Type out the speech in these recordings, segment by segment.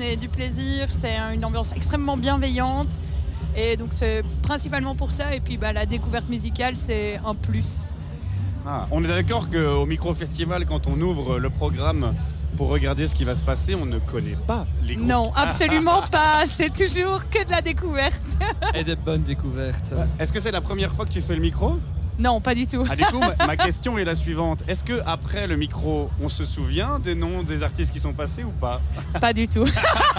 et du plaisir. C'est une ambiance extrêmement bienveillante. Et donc c'est principalement pour ça. Et puis la découverte musicale, c'est un plus. On est d'accord qu'au micro-festival, quand on ouvre le programme pour regarder ce qui va se passer, on ne connaît pas les groupes. Non, absolument pas. C'est toujours que de la découverte. Et des bonnes découvertes. Est-ce que c'est la première fois que tu fais le micro ? Non, pas du tout. Du coup, ma question est la suivante. Est-ce qu'après le micro, on se souvient des noms des artistes qui sont passés ou pas ? Pas du tout.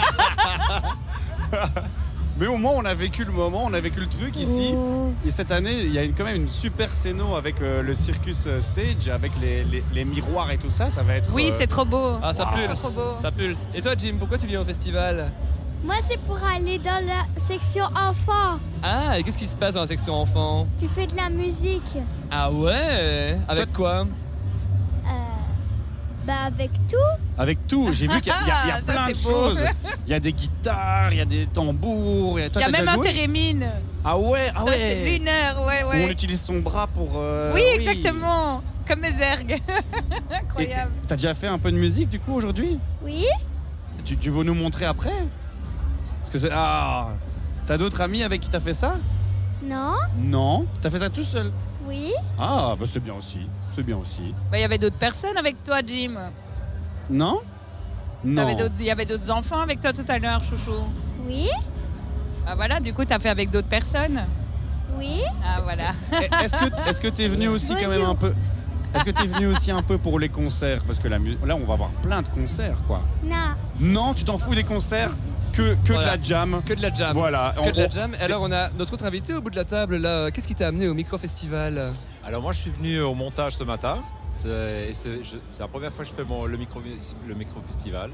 Mais au moins, on a vécu le moment, on a vécu le truc ici. Et cette année, il y a quand même une super scéno avec le Circus Stage, avec les miroirs et tout ça. Ça va être... Oui, c'est trop beau. Ah, ça pulse. Trop beau. Ça pulse. Et toi, Jim, pourquoi tu viens au festival ? Moi, c'est pour aller dans la section enfants. Ah, et qu'est-ce qui se passe dans la section enfants ? Tu fais de la musique. Ah ouais ? Avec quoi ? Avec tout. Avec tout, j'ai vu qu'il y a Ça, plein de c'est beau. choses. Il y a des guitares, il y a des tambours. Il y a même un térémine. Ah ouais, Ça, c'est lunaire, ouais. Où on utilise son bras pour... Oui, exactement. Comme des ergues. Incroyable. T'as déjà fait un peu de musique du coup aujourd'hui ? Oui. Tu veux nous montrer après ? Parce que c'est... T'as d'autres amis avec qui t'as fait ça ? Non. Non ? T'as fait ça tout seul ? Oui. Ah, c'est bien aussi. C'est bien aussi. Il y avait d'autres personnes avec toi, Jim. Non ? Non. Il y avait d'autres enfants avec toi tout à l'heure, chouchou. Oui. Ah voilà, du coup, t'as fait avec d'autres personnes. Oui. Ah voilà. Est-ce que t'es venu aussi quand même un peu... Est-ce que t'es venu aussi un peu pour les concerts ? Parce que là, on va avoir plein de concerts, quoi. Non. Non, tu t'en fous des concerts ? Que Voilà. de la jam. Que de la jam. Voilà. Que de la jam. Alors on a notre autre invité au bout de la table là. Qu'est-ce qui t'a amené au micro-festival ? Alors moi je suis venu au montage ce matin. C'est la première fois que je fais le micro-festival.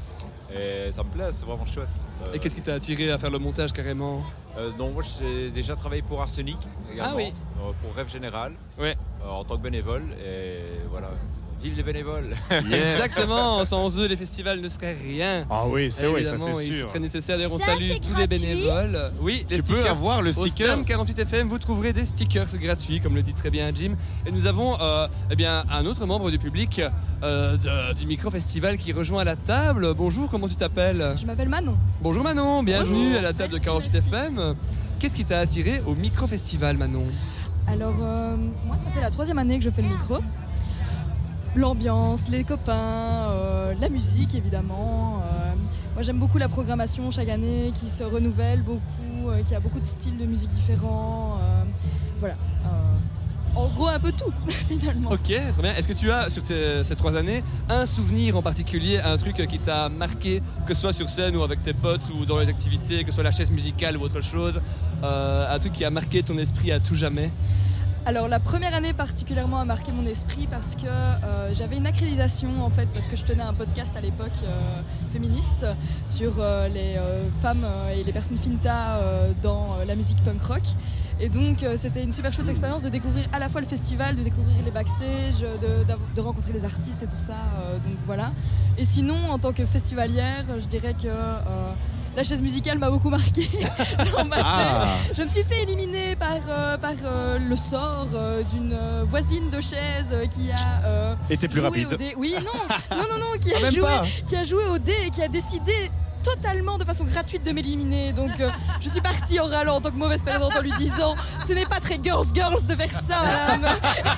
Et ça me plaît, c'est vraiment chouette. Et qu'est-ce qui t'a attiré à faire le montage carrément ? Non, moi j'ai déjà travaillé pour Arsenic également, Ah oui. pour Rêve Général, Ouais. en tant que bénévole. Et voilà, vive les bénévoles. Yes. Exactement, sans eux les festivals ne seraient rien. Ah oui, ça Évidemment, c'est ils sont sûr. très nécessaires. D'ailleurs, on Ça, salue c'est tous les gratuit. bénévoles. Oui, les Tu peux stickers. avoir le Au sticker. stand 48 FM, vous trouverez des stickers gratuits, comme le dit très bien Jim. Et nous avons un autre membre du public du micro-festival qui rejoint à la table. Bonjour, comment tu t'appelles ? Je m'appelle Manon. Bonjour Manon, bienvenue Bonjour. à la table Merci, de 48 merci. FM. Qu'est-ce qui t'a attiré au micro-festival, Manon ? Alors, moi, ça fait la 3e année que je fais le micro. L'ambiance, les copains, la musique, évidemment. Moi, j'aime beaucoup la programmation chaque année qui se renouvelle beaucoup, qui a beaucoup de styles de musique différents. Voilà. En gros, un peu tout, finalement. Ok, très bien. Est-ce que tu as, sur ces 3 années, un souvenir en particulier, un truc qui t'a marqué, que ce soit sur scène ou avec tes potes ou dans les activités, que ce soit la chaise musicale ou autre chose, un truc qui a marqué ton esprit à tout jamais ? Alors la première année particulièrement a marqué mon esprit parce que j'avais une accréditation en fait, parce que je tenais un podcast à l'époque féministe sur les femmes et les personnes finta dans la musique punk rock. Et donc c'était une super chouette expérience de découvrir à la fois le festival, de découvrir les backstage, de rencontrer les artistes et tout ça. Donc voilà. Et sinon en tant que festivalière, je dirais que la chaise musicale m'a beaucoup marqué. Je me suis fait éliminer par le sort d'une voisine de chaise qui a Et t'es plus joué rapide. au dé. Oui, non, qui même pas. a joué au dé et qui a décidé totalement de façon gratuite de m'éliminer. Donc je suis partie en râlant en tant que mauvaise perdante en lui disant ce n'est pas très girls de faire ça, madame.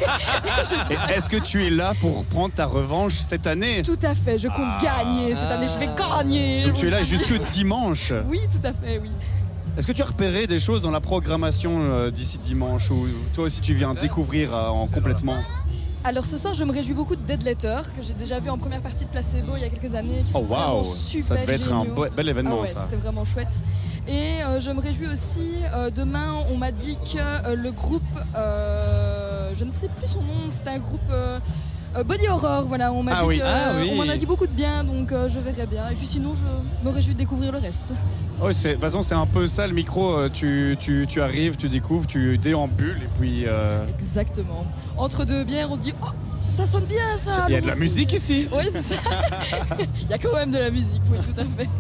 Et est-ce que tu es là pour prendre ta revanche cette année ? Tout à fait, je compte gagner cette année, je vais gagner. Donc tu es là jusque dimanche. Oui, tout à fait, oui. Est-ce que tu as repéré des choses dans la programmation d'ici dimanche ou toi aussi tu viens découvrir complètement ? Alors ce soir, je me réjouis beaucoup de Dead Letter, que j'ai déjà vu en première partie de Placebo il y a quelques années, qui sont vraiment super ça devait être un géniaux. bel événement, Ah ouais, ça. c'était vraiment chouette. Et je me réjouis aussi, demain, on m'a dit que le groupe, je ne sais plus son nom, c'était un groupe Body Horror, voilà, on m'a dit on m'en a dit beaucoup de bien, donc je verrai bien. Et puis sinon, je me réjouis de découvrir le reste. Oh, de toute façon, c'est un peu ça le micro. Tu arrives, tu découvres, tu déambules et puis. Exactement. Entre deux bières, on se dit oh, ça sonne bien ça. Il y a de la musique ici. Oui, c'est ça. Il y a quand même de la musique, oui, tout à fait.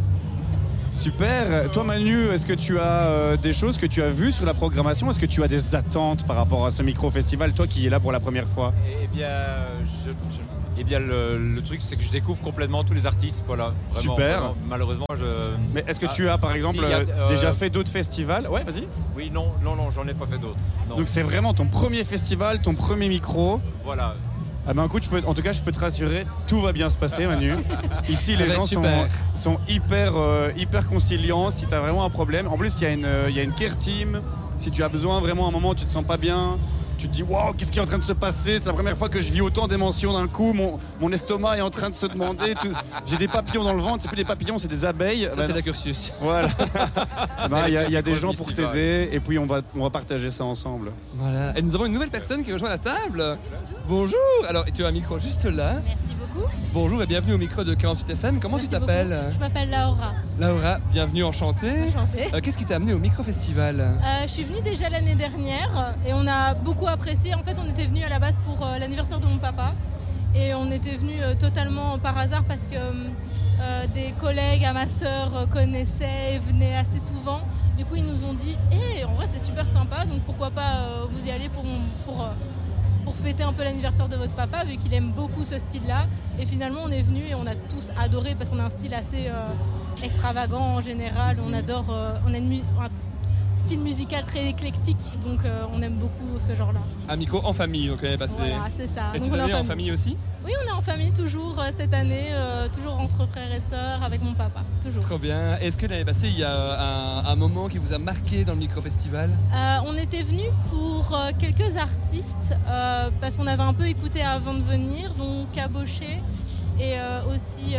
Super. Toi, Manu, est-ce que tu as des choses que tu as vues sur la programmation ? Est-ce que tu as des attentes par rapport à ce micro-festival, toi qui es là pour la première fois ? Eh bien, il Et bien le truc, c'est que je découvre complètement tous les artistes. Voilà, vraiment, Super. vraiment, malheureusement, Mais est-ce que tu as par exemple si, il y a, déjà fait d'autres festivals? Ouais, vas-y. Oui, non, j'en ai pas fait d'autres. Non. Donc c'est vraiment ton premier festival, ton premier micro. Voilà. Ah ben écoute, en tout cas je peux te rassurer, tout va bien se passer Manu. Ici les gens sont hyper conciliants si tu as vraiment un problème. En plus il y a une care team, si tu as besoin vraiment un moment où tu te sens pas bien, tu te dis waouh, qu'est-ce qui est en train de se passer, c'est la première fois que je vis autant d'émotions d'un coup, mon estomac est en train de se demander, j'ai des papillons dans le ventre, c'est plus des papillons, c'est des abeilles. Ça c'est la cursus. Voilà. Il y a des gens pour t'aider et puis on va partager ça ensemble. Voilà. Et nous avons une nouvelle personne qui rejoint la table. Bonjour. Alors tu as un micro juste là. Merci beaucoup. Bonjour et bienvenue au micro de 48 FM. Comment Merci tu t'appelles beaucoup. Je m'appelle Laura. Laura, bienvenue, enchantée. Enchantée. Qu'est-ce qui t'a amené au micro-festival? Je suis venue déjà l'année dernière et on a beaucoup apprécié. En fait, on était venus à la base pour l'anniversaire de mon papa et on était venus totalement par hasard parce que des collègues à ma sœur connaissaient et venaient assez souvent. Du coup, ils nous ont dit en vrai, c'est super sympa, donc pourquoi pas vous y aller pour fêter un peu l'anniversaire de votre papa, vu qu'il aime beaucoup ce style-là. Et finalement, on est venus et on a tous adoré parce qu'on a un style assez extravagant en général. On adore, on a un style musical très éclectique, donc on aime beaucoup ce genre-là. Un micro en famille, donc on est passé. Voilà, c'est ça. Et Donc, tes années en famille aussi? Oui, on est en famille toujours cette année, toujours entre frères et sœurs, avec mon papa, toujours. Trop bien. Est-ce que l'année passée, il y a un moment qui vous a marqué dans le micro-festival? On était venus pour quelques artistes, parce qu'on avait un peu écouté avant de venir, donc Caboché et aussi...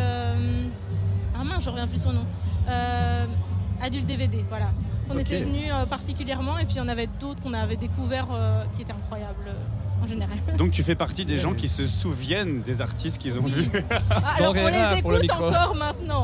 ah mince, je reviens plus son nom. Adulte DVD, voilà. On était venus particulièrement et puis il y en avait d'autres qu'on avait découverts qui étaient incroyables en général. Donc tu fais partie des gens qui se souviennent des artistes qu'ils ont vus. Alors on les écoute encore maintenant.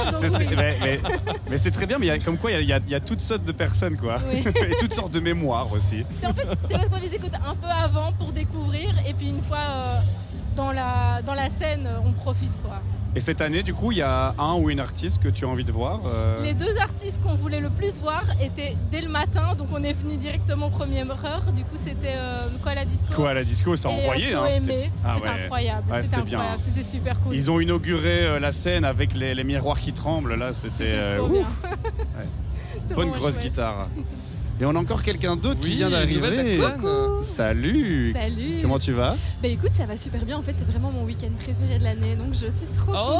Mais c'est très bien, mais comme quoi il y a toutes sortes de personnes quoi. Oui. Et toutes sortes de mémoires aussi. En fait c'est parce qu'on les écoute un peu avant pour découvrir et puis une fois dans la scène on profite quoi. Et cette année, du coup, il y a un ou une artiste que tu as envie de voir Les deux artistes qu'on voulait le plus voir étaient dès le matin, donc on est venu directement première heure. Du coup, c'était Koala Disco. Koala Disco, ça a envoyé. C'était incroyable. Ouais, c'était bien. incroyable. C'était super cool. Ils ont inauguré la scène avec les miroirs qui tremblent. Là, c'était ouf. Bonne grosse guitare. Et on a encore quelqu'un d'autre qui vient d'arriver. Salut. Salut. Comment tu vas? Bah écoute, ça va super bien. En fait, c'est vraiment mon week-end préféré de l'année, donc je suis trop contente.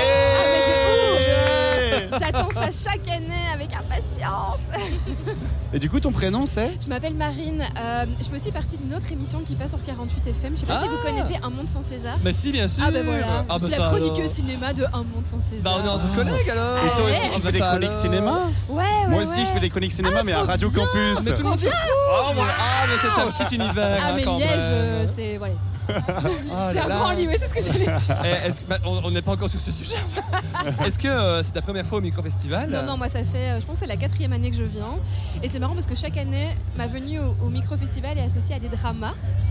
J'attends ça chaque année avec impatience. Et du coup, ton prénom c'est? Je m'appelle Marine. Je fais aussi partie d'une autre émission qui passe sur 48 FM. Je sais pas si vous connaissez Un Monde sans César. Mais si, bien sûr. Ah bah voilà. Je suis la chroniqueuse cinéma de Un Monde sans César. Bah on est entre collègues alors. Et toi aussi, tu fais des chroniques cinéma? Ouais. Moi aussi, je fais des chroniques cinéma, mais à Radio Campus. Mais tout le monde dit mais c'est un petit univers. Ah mais quand Liège, même. c'est voilà. C'est un grand lieu, c'est ce que j'allais dire. On n'est pas encore sur ce sujet. Est-ce que c'est ta première fois au micro-festival? Non, moi ça fait, je pense que c'est la 4e année que je viens. Et c'est marrant parce que chaque année, ma venue au micro-festival est associée à des dramas.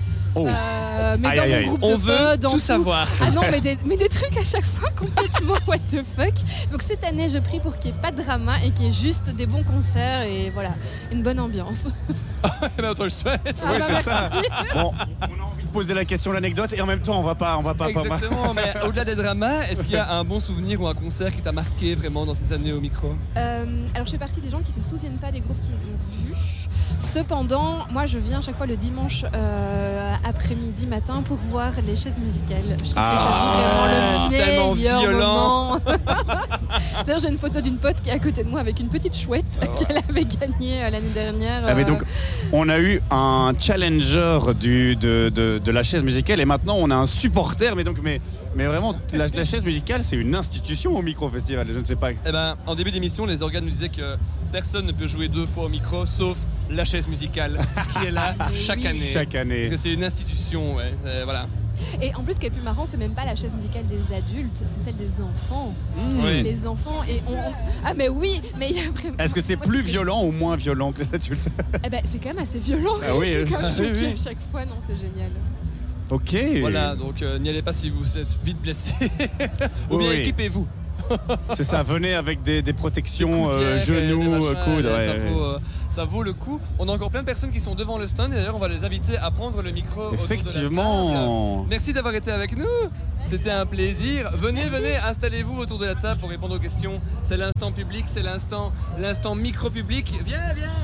Mais dans mon groupe on de veut dans tout savoir. Ah non, mais des trucs à chaque fois complètement what the fuck. Donc cette année, je prie pour qu'il n'y ait pas de drama et qu'il y ait juste des bons concerts et voilà, une bonne ambiance. Ben autant je souhaite. Ouais, c'est ça. Bon, on a envie de poser la question, l'anecdote, et en même temps, on va pas. Exactement. Mais au-delà des dramas, est-ce qu'il y a un bon souvenir ou un concert qui t'a marqué vraiment dans ces années au micro? Alors je fais partie des gens qui se souviennent pas des groupes qu'ils ont vus. Cependant, moi je viens chaque fois le dimanche après-midi matin pour voir les chaises musicales. Je trouve que ça c'est tellement violent. D'ailleurs j'ai une photo d'une pote qui est à côté de moi avec une petite chouette qu'elle avait gagnée l'année dernière. Ah, mais donc, on a eu un challenger de la chaise musicale et maintenant on a un supporter, mais vraiment, la chaise musicale, c'est une institution au micro-festival, je ne sais pas. Eh ben, en début d'émission, les organes nous disaient que personne ne peut jouer 2 fois au micro, sauf la chaise musicale, qui est là chaque année. Chaque année. Parce que c'est une institution, ouais. Voilà. Et en plus, ce qui est plus marrant, c'est même pas la chaise musicale des adultes, c'est celle des enfants. Oui. Les enfants, et Ah mais oui, mais il y a vraiment... Est-ce que c'est plus violent ou moins violent que les adultes? Eh ben, c'est quand même assez violent. Ah oui, je suis quand même choquée oui. à chaque fois, non, c'est génial. Ok. Voilà, donc n'y allez pas si vous êtes vite blessé. Ou bien Oui. équipez-vous. C'est ça, venez avec des protections, Des genoux, machins, coudes. ça vaut le coup. On a encore plein de personnes qui sont devant le stand et d'ailleurs on va les inviter à prendre le micro autour de la Effectivement. table. Merci d'avoir été avec nous. C'était un plaisir. Venez, installez-vous autour de la table pour répondre aux questions. C'est l'instant public, c'est l'instant micro-public. Viens.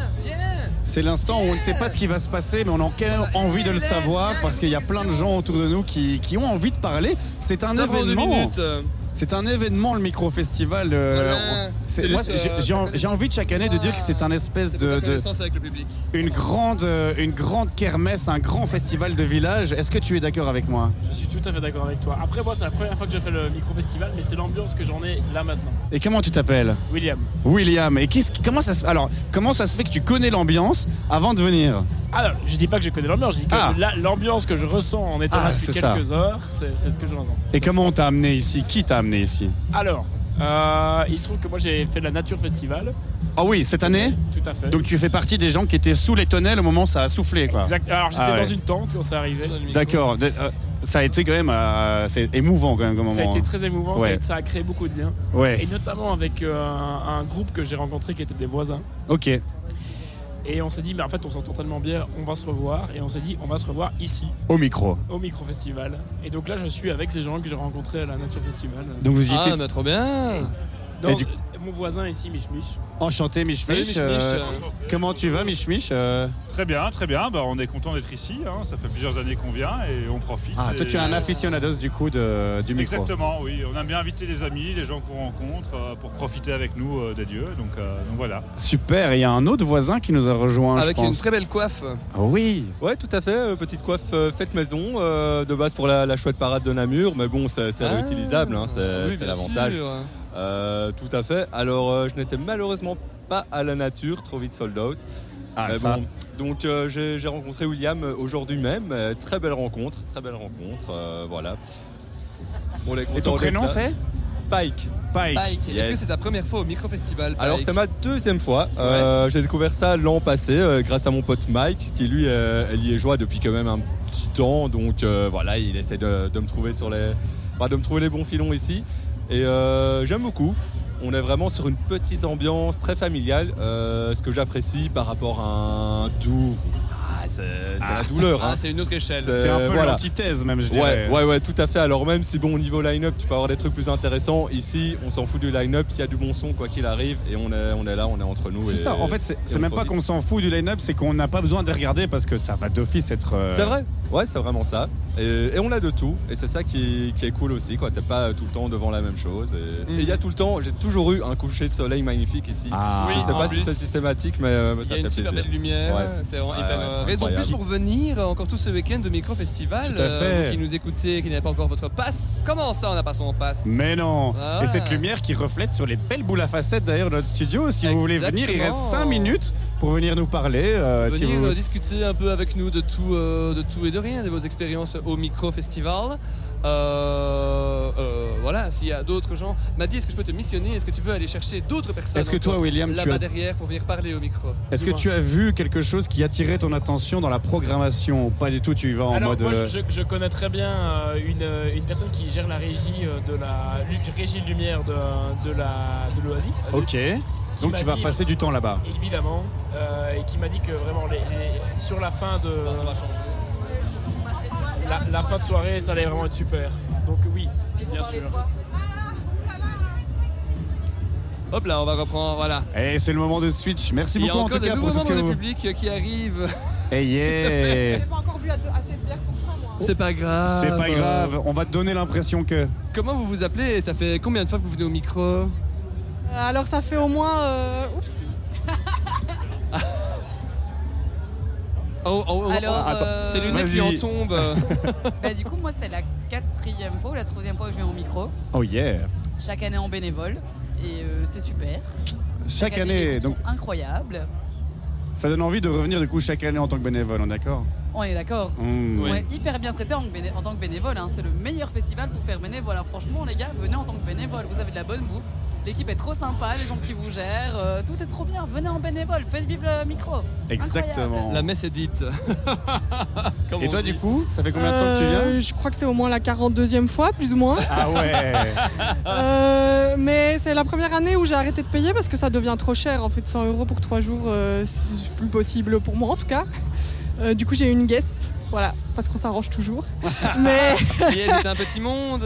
C'est l'instant où on ne sait pas ce qui va se passer, mais on a quand même envie de le savoir parce qu'il y a plein de gens autour de nous qui ont envie de parler. C'est un événement. C'est un événement, le micro-festival. Moi, j'ai envie de chaque année de dire que c'est un espèce de avec le public. une grande kermesse, un grand festival de village. Est-ce que tu es d'accord avec moi? Je suis tout à fait d'accord avec toi. Après, moi, c'est la première fois que je fais le micro-festival, mais c'est l'ambiance que j'en ai là maintenant. Et comment tu t'appelles? William. Et comment ça se fait que tu connais l'ambiance avant de venir? Alors, je dis pas que je connais l'ambiance, je dis que l'ambiance que je ressens en étant là depuis quelques heures, c'est ce que je ressens. Et comment on t'a amené ici? Qui t'a amené ici? Alors, il se trouve que moi j'ai fait la Nature Festival. Ah oui, cette année? Tout à fait. Donc tu fais partie des gens qui étaient sous les tonnelles au moment où ça a soufflé, quoi. Exact. Alors j'étais dans une tente quand c'est arrivé. D'accord. Ça a été quand même c'est émouvant quand même comme moment. Ça a été très émouvant, Ouais. ça a créé beaucoup de liens. Ouais. Et notamment avec un groupe que j'ai rencontré qui était des voisins. Ok. Et on s'est dit, mais en fait on s'entend tellement bien, on va se revoir. Et on s'est dit, on va se revoir ici. Au micro Festival. Et donc là je suis avec ces gens que j'ai rencontrés à la Nature Festival. Donc vous y étiez. mais trop bien. Donc, mon voisin ici, Mich. Enchanté, Mich. Comment tu vas, Mich? Très bien. On est content d'être ici. Ça fait plusieurs années qu'on vient et on profite. Toi, tu es un aficionados du coup du micro. Exactement, oui. On aime bien inviter les amis, les gens qu'on rencontre pour profiter avec nous des dieux. Donc voilà. Super. Et il y a un autre voisin qui nous a rejoint. Avec je pense. une très belle coiffe. Oui. Ouais, tout à fait. Petite coiffe faite maison, de base pour la chouette parade de Namur. Mais bon, c'est réutilisable. C'est l'avantage. Tout à fait. Alors, je n'étais malheureusement pas à la Nature, trop vite sold out. Bon, donc j'ai rencontré William aujourd'hui même. Très belle rencontre. Voilà. Et ton prénom c'est? Pike. Yes. Est-ce que c'est ta première fois au micro-festival? Alors c'est ma deuxième fois. J'ai découvert ça l'an passé grâce à mon pote Mike qui lui est liégeois depuis quand même un petit temps. Donc voilà, il essaie de me trouver de me trouver les bons filons ici. Et j'aime beaucoup. On est vraiment sur une petite ambiance très familiale, ce que j'apprécie par rapport à un Dour. C'est la douleur. C'est une autre échelle. C'est un peu l'antithèse même, je dirais. Ouais, tout à fait. Alors même si bon, au niveau line-up, tu peux avoir des trucs plus intéressants. Ici, on s'en fout du line-up. S'il y a du bon son, quoi qu'il arrive, et on est là, on est entre nous. C'est ça. En fait, c'est même pas qu'on s'en fout du line-up, c'est qu'on n'a pas besoin de regarder parce que ça va d'office être. C'est vrai. Ouais, c'est vraiment ça. Et on a de tout. Et c'est ça qui est cool aussi, quoi. T'es pas tout le temps devant la même chose. Et il y a tout le temps. J'ai toujours eu un coucher de soleil magnifique ici. Je sais pas si c'est systématique, mais ça fait plaisir. Il y a une super belle lumière. C'est vraiment hyper. Raison de plus pour venir encore tout ce week-end de micro-festival. Tout à fait. Vous qui nous écoutez, qui n'avez pas encore votre passe. Comment ça, on n'a pas son passe? Mais non. Et cette lumière qui reflète sur les belles boules à facettes d'ailleurs de notre studio. Si vous voulez venir, il reste 5 minutes pour venir nous parler. Venir discuter un peu avec nous de tout et de rien, de vos expériences au micro-festival. Voilà, s'il y a d'autres gens. Madi, est-ce que je peux te missionner? Est-ce que tu veux aller chercher d'autres personnes? Est-ce que toi, William, là-bas derrière pour venir parler au micro? Est-ce que tu as vu quelque chose qui attirait ton attention dans la programmation? Pas du tout, tu y vas en mode. Moi, je connais très bien une personne qui gère la régie de la régie de lumière de l'Oasis. Ok. Donc tu vas passer du temps là-bas. Évidemment. Et qui m'a dit que vraiment sur la fin de la fin de soirée, ça allait vraiment être super. Donc oui, bien sûr. Hop là, on va reprendre, voilà. Et c'est le moment de switch. Merci beaucoup en tout cas pour tout ce que vous... public qui arrive. Hey yeah. J'ai pas encore bu assez de bière pour ça, moi. C'est pas grave. C'est pas grave, on va te donner l'impression que... Comment vous vous appelez? Ça fait combien de fois que vous venez au micro? Alors ça fait au moins... Oups. Alors, c'est lunettes qui en tombent. Du coup, moi, c'est la 4e fois ou la 3e fois que je viens au micro. Oh yeah. Chaque année en bénévole. Et c'est super. Chaque année, donc incroyable. Ça donne envie de revenir du coup chaque année en tant que bénévole, on est d'accord? On est d'accord. On est hyper bien traité en tant que bénévole. C'est le meilleur festival pour faire bénévole. Franchement, les gars, venez en tant que bénévole. Vous avez de la bonne bouffe. L'équipe est trop sympa, les gens qui vous gèrent, tout est trop bien. Venez en bénévole, faites vivre le micro. Exactement. Incroyable. La messe est dite. Et toi, du coup, ça fait combien de temps que tu viens? Je crois que c'est au moins la 42e fois, plus ou moins. Ah ouais. Mais c'est la première année où j'ai arrêté de payer parce que ça devient trop cher. En fait, 100 € pour 3 jours, c'est plus possible pour moi en tout cas. Du coup, j'ai une guest, voilà, parce qu'on s'arrange toujours. Mais J'étais un petit monde.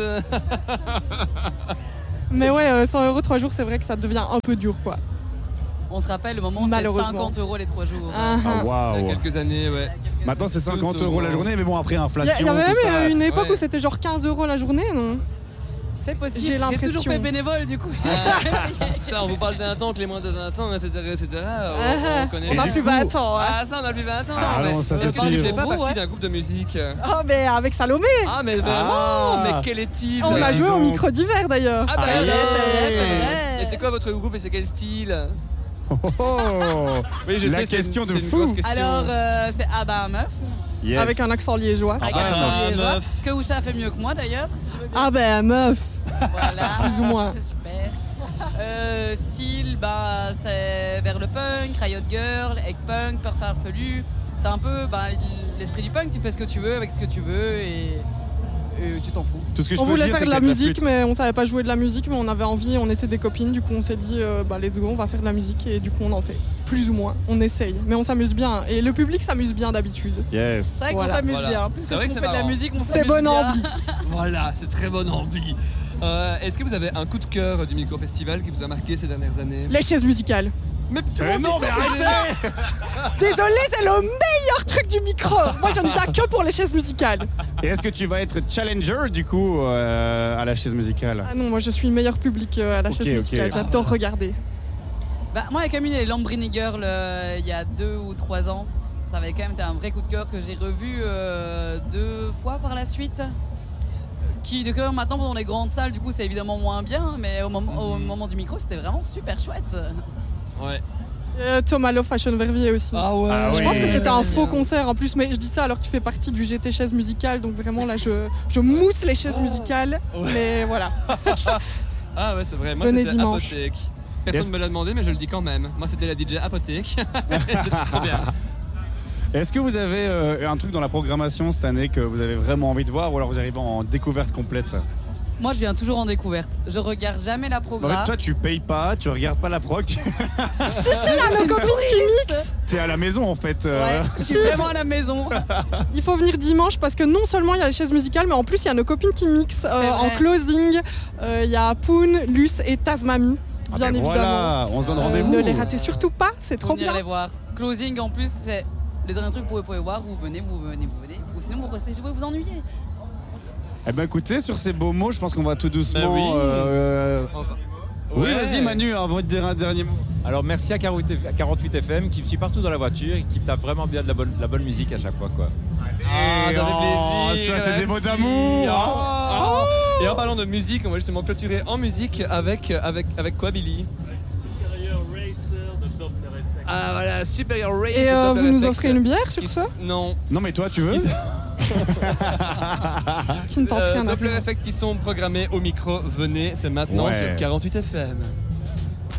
Mais ouais, 100 € 3 jours, c'est vrai que ça devient un peu dur, quoi. On se rappelle le moment où c'était 50 € les 3 jours. Ah, waouh. Il y a quelques années, ouais. Maintenant, c'est 50 € la journée, mais bon, après inflation. Il y avait tout même ça. une époque où c'était genre 15 € la journée, non? C'est possible. J'ai l'impression. J'ai toujours fait bénévole du coup. Ça, on vous parle d'un temps, que les moins de 20 ans, etc. On connaît. On n'a plus 20 ans. Ah, ça, on a plus 20 ans. Ah non, ça, c'est sûr. Tu fais pas partie d'un groupe de musique. Oh, mais avec Salomé. Ah, mais vraiment. Mais quel est-il? On a joué au micro d'hiver d'ailleurs. Ah, bah, c'est vrai. Et c'est quoi votre groupe et c'est quel style? Oui, je sais, question de fou. Alors, c'est Abba Meuf. Yes. Avec un accent liégeois. Avec un accent liégeois. Que Usha fait mieux que moi d'ailleurs. Si tu veux bien. Ah ben meuf. Voilà. Plus ou moins. C'est super. Style, bah, c'est vers le punk, Riot Girl, Egg Punk, Peur Farfelu. C'est un peu l'esprit du punk, tu fais ce que tu veux avec ce que tu veux et tu t'en fous. Tout ce que je On peux voulait dire, faire c'est de la que musique, mais on savait pas jouer de la musique, mais on avait envie, on était des copines, du coup on s'est dit let's go, on va faire de la musique et du coup on en fait. Plus ou moins, on essaye, mais on s'amuse bien et le public s'amuse bien d'habitude. Yes. C'est vrai qu'on s'amuse bien. Plus que C'est vrai ce que qu'on fait c'est de la musique, on C'est bonne envie. Voilà, c'est très bonne envie. Est-ce que vous avez un coup de cœur du micro-festival qui vous a marqué ces dernières années? Les chaises musicales. Mais non, mais arrêtez. Désolé, c'est le meilleur truc du micro. Moi j'en ai que pour les chaises musicales. Et est-ce que tu vas être challenger du coup à la chaise musicale? Ah non, moi je suis le meilleur public à la chaise musicale, j'adore regarder. Bah, moi, avec Camille et les Lambrini Girls, il y a 2 ou 3 ans, ça avait quand même été un vrai coup de cœur que j'ai revu 2 fois par la suite. Qui de cœur maintenant dans les grandes salles, du coup, c'est évidemment moins bien, mais au moment du micro, c'était vraiment super chouette. Ouais. Thomas Lowe Fashion Verviers aussi. Ah ouais. Je pense que c'était un faux concert en plus, mais je dis ça alors que tu fais partie du GT chaise musicale, donc vraiment là je mousse les chaises musicales, mais voilà. Ah ouais, c'est vrai, moi c'était Apothèque. Personne ne me l'a demandé, mais je le dis quand même. Moi c'était la DJ Apothèque. C'était trop bien. Est-ce que vous avez un truc dans la programmation cette année que vous avez vraiment envie de voir ou alors vous arrivez en découverte complète? Moi, je viens toujours en découverte. Je regarde jamais la programme. En fait, toi, tu payes pas, tu regardes pas la prog. Si, la nos copines qui mixent. T'es à la maison en fait. Ouais, je suis vraiment à la maison. Il faut venir dimanche parce que non seulement il y a les chaises musicales, mais en plus il y a nos copines qui mixent en closing. Il y a Poon, Luce et Tazmami, bien évidemment. Voilà, on se donne rendez-vous. Ne les ratez surtout pas, c'est trop bien. Les voir. Closing en plus, c'est les derniers trucs que vous pouvez voir. Vous venez. Ou sinon vous restez chez vous et vous ennuyez. Eh ben écoutez, sur ces beaux mots, je pense qu'on va tout doucement. Oui, vas-y Manu, on va te dire un dernier mot. Alors merci à 48 FM qui me suit partout dans la voiture et qui me tape vraiment bien de la bonne musique à chaque fois quoi. Ah, ça fait plaisir. Ça c'est des mots d'amour. Et en parlant de musique, on va justement clôturer en musique avec quoi, Billy? Superior Racer de Doppler Effect. Ah voilà, Superior Racer. Et vous nous offrez une bière sur ça? Non. Non mais toi tu veux? Qui ne tente rien à Doppler Effect qui sont programmés au micro. Venez, c'est maintenant sur 48 FM.